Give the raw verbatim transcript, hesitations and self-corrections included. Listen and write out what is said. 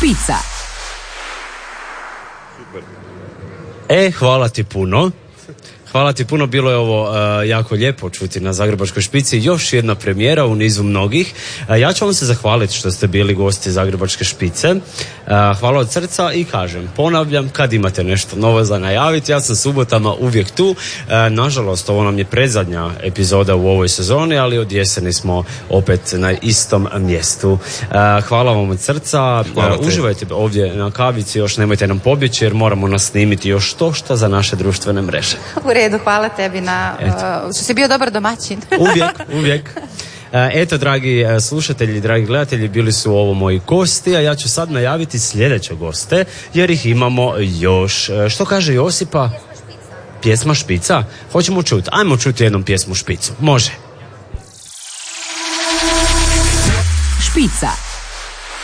Špica. E, hvala ti puno. Hvala ti puno, bilo je ovo uh, jako lijepo čuti na Zagrebačkoj špici. Još jedna premijera u nizu mnogih. Uh, ja ću vam se zahvaliti što ste bili gosti Zagrebačke špice. Uh, hvala od srca i kažem, ponavljam, kad imate nešto novo za najaviti, ja sam subotama uvijek tu. Uh, nažalost, ovo nam je predzadnja epizoda u ovoj sezoni, ali od jeseni smo opet na istom mjestu. Uh, hvala vam od srca. Uh, uživajte ovdje na kavici, još nemojte nam pobjeći jer moramo nas snimiti još to što za naše društvene mreže. U redu, hvala tebi na uh, što si bio dobar domaćin. Uvijek, uvijek. Eto, dragi slušatelji, dragi gledatelji, bili su ovo moji gosti, a ja ću sad najaviti sljedeće goste, jer ih imamo još. Što kaže Josipa? Pjesma Špica? Hoćemo čuti. Ajmo čuti jednom pjesmu Špicu. Može. Špica.